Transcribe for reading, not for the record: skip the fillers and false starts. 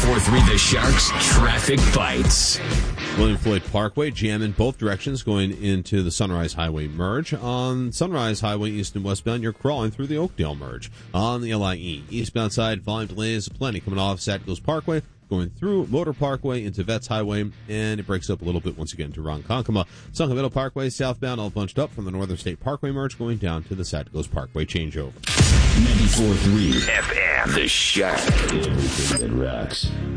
94.3 The Sharks Traffic Bites. William Floyd Parkway, jam in both directions going into the Sunrise Highway merge. On Sunrise Highway east and westbound, you're crawling through the Oakdale merge. On the LIE eastbound side, volume delays plenty coming off Satgos Parkway, going through Motor Parkway into Vets Highway, and it breaks up a little bit once you get into Ronkonkoma. Sunken Meadow Parkway southbound, all bunched up from the Northern State Parkway merge going down to the Satgos Parkway changeover. 94.3 FM. The Shark. Everything that rocks.